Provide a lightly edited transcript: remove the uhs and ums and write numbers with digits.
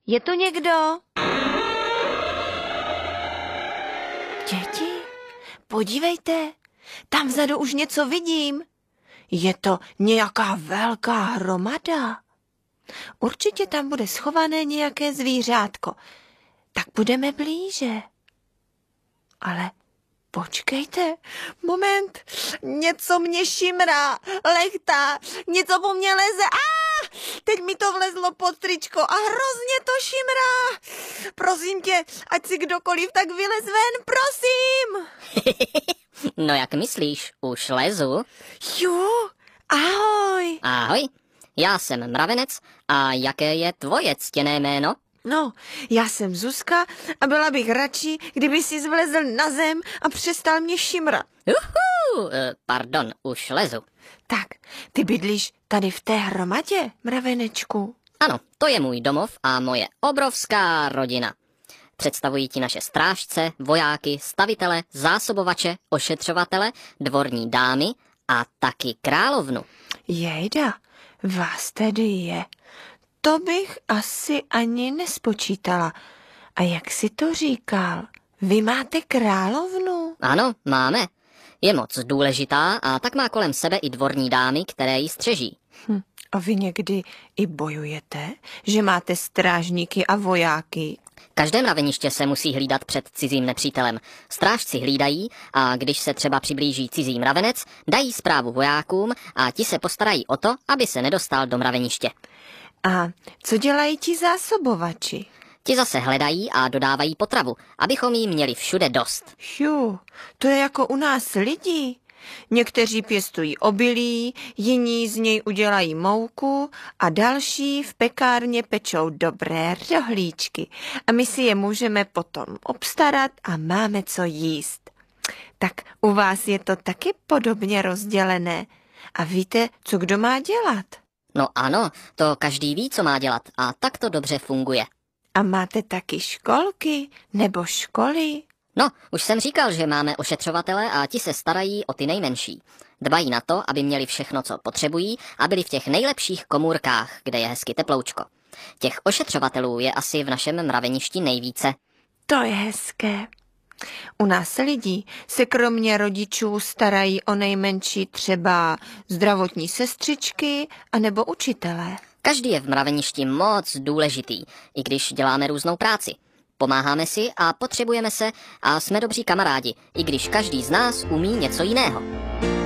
Je tu někdo? Děti, podívejte, tam vzadu už něco vidím. Je to nějaká velká hromada. Určitě tam bude schované nějaké zvířátko. Tak budeme blíže. Ale počkejte, moment, něco mě šimrá, lechtá, něco po mně leze. Teď mi to vlezlo pod tričko a hrozně to šimrá. Prosím tě, ať si kdokoliv tak vylez ven, prosím. No jak myslíš, už lezu? Jo, ahoj. Ahoj, já jsem mravenec a jaké je tvoje ctěné jméno? No, já jsem Zuzka a byla bych radši, kdyby si zvlezl na zem a přestal mě šimrat. Pardon, už lezu. Tak, ty bydlíš tady v té hromadě, mravenečku? Ano, to je můj domov a moje obrovská rodina. Představují ti naše strážce, vojáky, stavitele, zásobovače, ošetřovatele, dvorní dámy a taky královnu. Jejda, vás tedy je. To bych asi ani nespočítala. A jak jsi to říkal? Vy máte královnu? Ano, máme. Je moc důležitá a tak má kolem sebe i dvorní dámy, které ji střeží. A vy někdy i bojujete? Že máte strážníky a vojáky? Každé mraveniště se musí hlídat před cizím nepřítelem. Strážci hlídají a když se třeba přiblíží cizí mravenec, dají zprávu vojákům a ti se postarají o to, aby se nedostal do mraveniště. A co dělají ti zásobovači? Ti zase hledají a dodávají potravu, abychom jí měli všude dost. To je jako u nás lidi. Někteří pěstují obilí, jiní z něj udělají mouku a další v pekárně pečou dobré rohlíčky. A my si je můžeme potom obstarat a máme co jíst. Tak u vás je to taky podobně rozdělené. A víte, co kdo má dělat? No ano, to každý ví, co má dělat a tak to dobře funguje. A máte taky školky nebo školy? No, už jsem říkal, že máme ošetřovatele a ti se starají o ty nejmenší. Dbají na to, aby měli všechno, co potřebují a byli v těch nejlepších komůrkách, kde je hezky teploučko. Těch ošetřovatelů je asi v našem mraveništi nejvíce. To je hezké. U nás lidí se kromě rodičů starají o nejmenší třeba zdravotní sestřičky anebo učitelé. Každý je v mraveništi moc důležitý, i když děláme různou práci. Pomáháme si a potřebujeme se a jsme dobří kamarádi, i když každý z nás umí něco jiného.